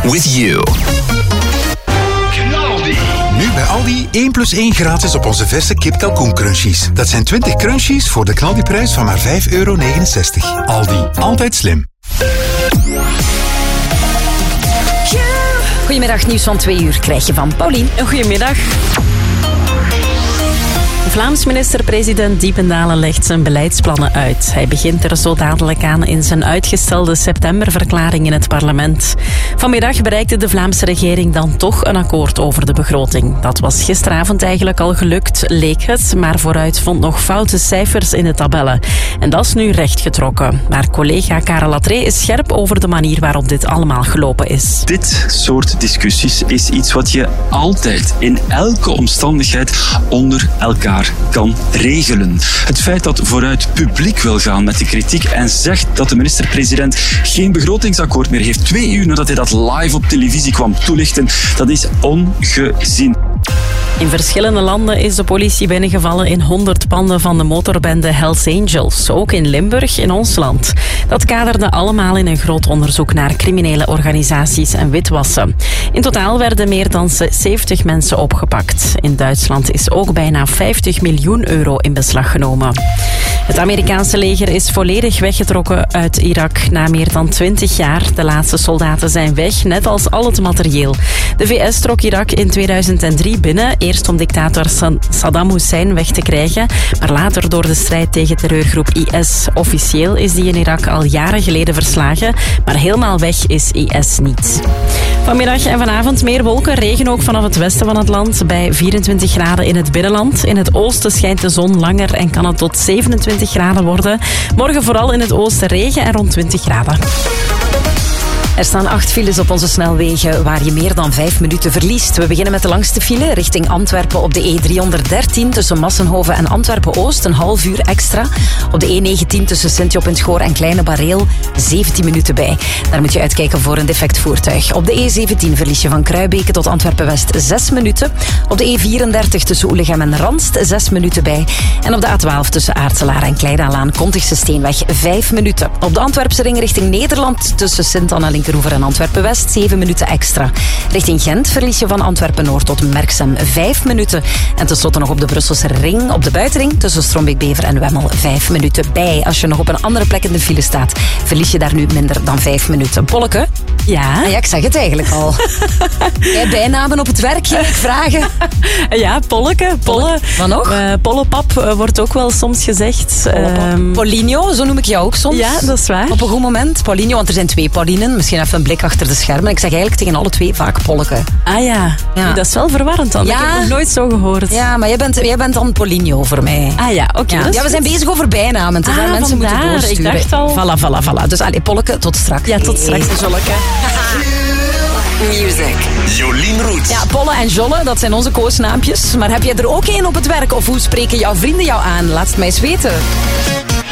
with you. Nu bij Aldi 1 + 1 gratis op onze verse kip kalkoen crunchies. Dat zijn 20 crunchies voor de knaldiprijs van maar €5,69. Aldi, altijd slim. Goedemiddag, nieuws van 2 uur krijg je van Paulien. Goedemiddag. Vlaams minister-president Diependalen legt zijn beleidsplannen uit. Hij begint er zo dadelijk aan in zijn uitgestelde septemberverklaring in het parlement. Vanmiddag bereikte de Vlaamse regering dan toch een akkoord over de begroting. Dat was gisteravond eigenlijk al gelukt, leek het, maar vooruit vond nog foute cijfers in de tabellen. En dat is nu rechtgetrokken. Maar collega Karel Latré is scherp over de manier waarop dit allemaal gelopen is. Dit soort discussies is iets wat je altijd, in elke omstandigheid, onder elkaar kan regelen. Het feit dat Vooruit publiek wil gaan met de kritiek en zegt dat de minister-president geen begrotingsakkoord meer heeft, 2 uur nadat hij dat live op televisie kwam toelichten, dat is ongezien. In verschillende landen is de politie binnengevallen in 100 panden van de motorbende Hells Angels. Ook in Limburg, in ons land. Dat kaderde allemaal in een groot onderzoek naar criminele organisaties en witwassen. In totaal werden meer dan 70 mensen opgepakt. In Duitsland is ook bijna €50 miljoen in beslag genomen. Het Amerikaanse leger is volledig weggetrokken uit Irak na meer dan 20 jaar. De laatste soldaten zijn weg, net als al het materieel. De VS trok Irak in 2003 binnen. Eerst om dictator Saddam Hussein weg te krijgen, maar later door de strijd tegen terreurgroep IS. Officieel is die in Irak al jaren geleden verslagen, maar helemaal weg is IS niet. Vanmiddag en vanavond meer wolken, regen ook vanaf het westen van het land bij 24 graden in het binnenland. In het oosten schijnt de zon langer en kan het tot 27 graden worden. Morgen vooral in het oosten regen en rond 20 graden. Er staan 8 files op onze snelwegen waar je meer dan 5 minuten verliest. We beginnen met de langste file richting Antwerpen op de E313 tussen Massenhoven en Antwerpen-Oost. Een half uur extra. Op de E19 tussen Sint-Job en Schoor en Kleine Bareel 17 minuten bij. Daar moet je uitkijken voor een defect voertuig. Op de E17 verlies je van Kruibeke tot Antwerpen-West 6 minuten. Op de E34 tussen Oelegem en Ranst 6 minuten bij. En op de A12 tussen Aartselaar en Kleidalaan Kontigse Steenweg 5 minuten. Op de Antwerpse ring richting Nederland tussen Sint-Anna Linkeroever en Antwerpen-West 7 minuten extra. Richting Gent verlies je van Antwerpen-Noord tot Merksem 5 minuten. En tenslotte nog op de Brusselse ring, op de buitenring tussen Strombeek-Bever en Wemmel 5 minuten bij. Als je nog op een andere plek in de file staat, verlies je daar nu minder dan 5 minuten. Polleke? Ja? Ja, ik zeg het eigenlijk al. Jij bijnamen op het werk, ging ik vragen. Ja, Polleke. Polle. Wat nog? Pollepap wordt ook wel soms gezegd. Paulinho, zo noem ik jou ook soms. Ja, dat is waar. Op een goed moment. Paulinho, want er zijn 2 Paulinen. Misschien even een blik achter de schermen. Ik zeg eigenlijk tegen alle 2 vaak Polleke. Ah ja. Nee, dat is wel verwarrend dan. Ja. Ik heb het nog nooit zo gehoord. Ja, maar jij bent dan Paulinho voor mij. Ah ja, oké. Ja, we zijn bezig over bijnamen. Dus mensen vandaar. moeten doorsturen. Ik dacht al. Voilà. Dus Polleke, tot straks. Ja, tot straks, Jolleke. Music. Jolien Roets. Ja, Polle en Jolle, dat zijn onze koosnaampjes. Maar heb jij er ook één op het werk? Of hoe spreken jouw vrienden jou aan? Laat het mij eens weten.